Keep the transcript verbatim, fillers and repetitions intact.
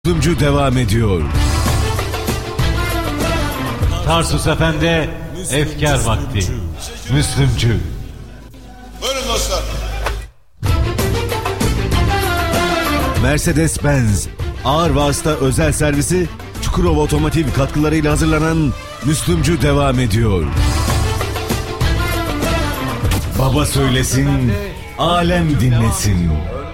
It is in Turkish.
Müslümcü devam ediyor. Tarsus Efendi, efkar vakti. Müslümcü. Buyurun dostlar. Mercedes-Benz ağır vasıta özel servisi Çukurova Otomotiv katkılarıyla hazırlanan Müslümcü devam ediyor. Baba söylesin, alem dinlesin.